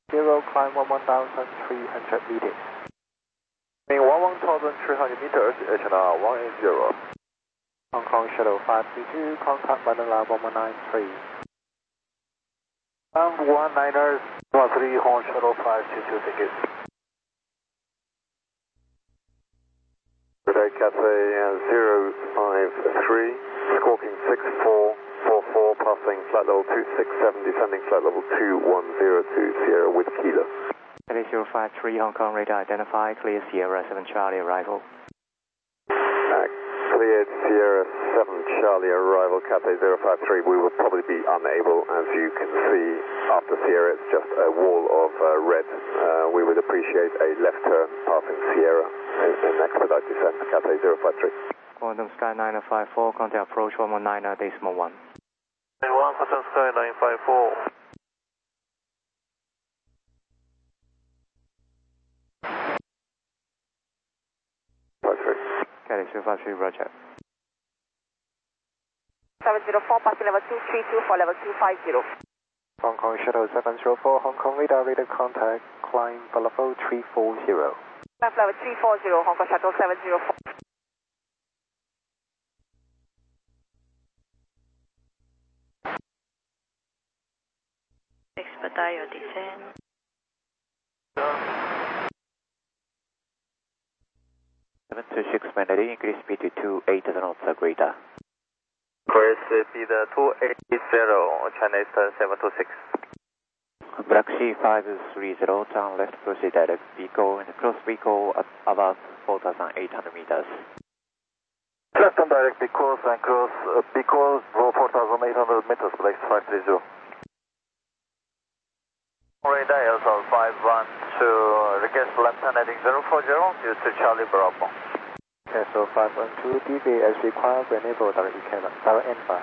0, climb 11,300 meters. 11,300 meters, HNR 180. Hong Kong Shuttle 532, contact Manila 1193. 19ers, 13 Hong Shuttle 522, thank you. Good day, Cathay 053, squawking 6444, passing flight level 267, descending flight level 2102, Sierra with Kilo. Cathay 053, Hong Kong radar identified, clear Sierra 7 Charlie arrival. Cleared Sierra 7 Charlie arrival, Cathay 053. We will probably be unable, as you can see, after Sierra, it's just a wall of red. We would appreciate a left turn passing Sierra and expedite descent, Cathay 053. Quantum Sky 9054, contact approach 119.1. 1 Quantum Sky 954. Cathay 053, roger. 704, passing level 232 for level 250. Hong Kong Shuttle 704, Hong Kong radar contact, climb for level 340. Climb level 340, Hong Kong Shuttle 704. Expedite your descent. 726 Mandarin, increase speed to 28 knots, greater. Increase speed 280, China Eastern 726. Black Sea 530, turn left, proceed direct vehicle and cross vehicle at above 4,800 meters. Left and direct because and cross because 4,800 meters, Black 530. Radar Aircraft 512, request left hand heading 040 due to Charlie Bravo. Okay, so 512, deviate as required, enable direct cannon, direct N5.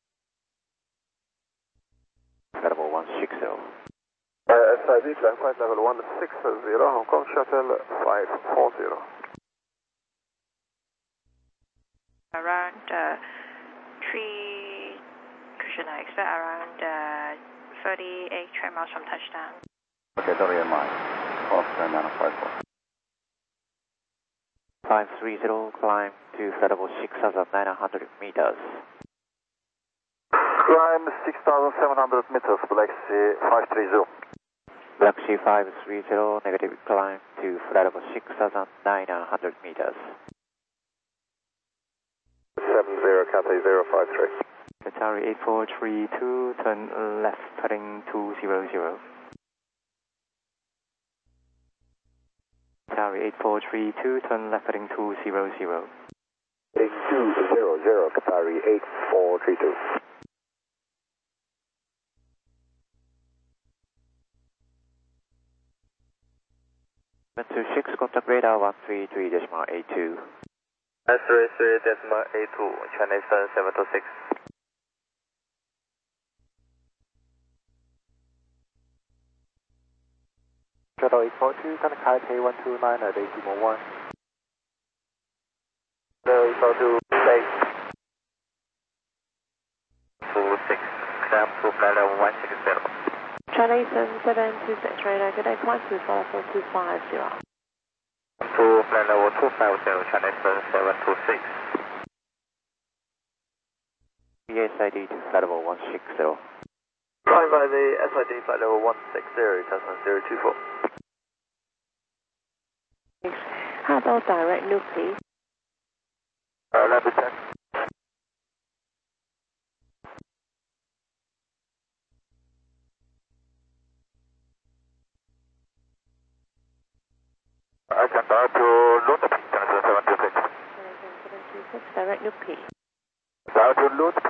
Level 160. SID climb flight level 160, Hong Kong Shuttle 540. Around 3, should I expect around 38 track miles from touchdown? Okay, WMI, Oscar 954. 530, climb to level 6,900 meters. Climb 6,700 meters, Black Sea 530. Black Sea 530, negative climb to level 6,900 meters. 70, Cathay 053. Qatari 8432, turn left heading 200. Qatari 8432, turn left heading 200. Heading 200, Qatari 8432. Six, contact radar 133.82. 133.82, China Eastern 726. Shuttle 842, contact Taipei 129 at 8.1. Shuttle 842, stay. 26, climb to flight level 160. China Eastern 726 radar, good day, climb to flight level 250. To flight level 250, China Eastern 726. SID to flight level 160. Climb by the SID flight level 160, Cessna 024. How about direct loop, please? Let me check. I can dial to Luna Peak, Cessna 726. Direct loop, please.